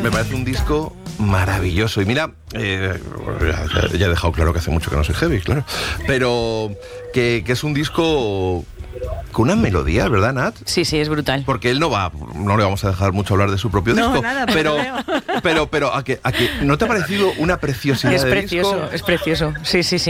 Me parece un disco maravilloso. Y mira, ya he dejado claro que hace mucho que no soy heavy, claro. Pero que es un disco con una melodía, ¿verdad, Nat? Sí, es brutal. Porque él no le vamos a dejar mucho hablar de su propio disco. Nada, pero ¿a que no te ha parecido una preciosidad de disco? Es precioso. Sí.